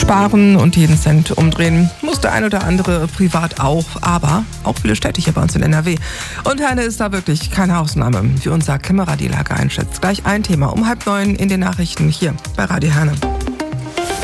sparen und jeden Cent umdrehen. Muss der ein oder andere privat auch, aber auch viele Städte hier bei uns in NRW. Und Herne ist da wirklich keine Ausnahme, wie unser Kämmerer die Lage einschätzt. Gleich ein Thema um 8:30 in den Nachrichten hier bei Radio Herne.